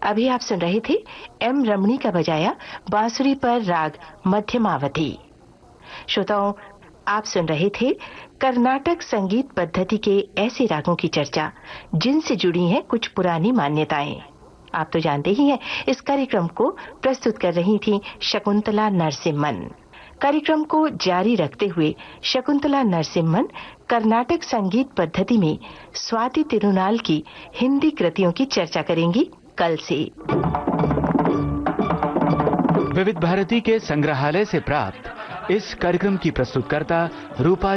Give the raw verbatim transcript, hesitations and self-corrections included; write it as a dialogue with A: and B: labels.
A: अभी आप सुन रहे थे एम रमणी का बजाया बांसुरी पर राग मध्यमावती। श्रोताओं, आप सुन रहे थे कर्नाटक संगीत पद्धति के ऐसे रागों की चर्चा जिनसे जुड़ी हैं कुछ पुरानी मान्यताएं। आप तो जानते ही हैं, इस कार्यक्रम को प्रस्तुत कर रही थी शकुंतला नरसिम्हन। कार्यक्रम को जारी रखते हुए शकुंतला नरसिम्हन कर्नाटक संगीत पद्धति में स्वाति तिरुनाल की हिंदी कृतियों की चर्चा करेंगी कल से।
B: विविध भारती के संग्रहालय से प्राप्त इस कार्यक्रम की प्रस्तुतकर्ता रूपा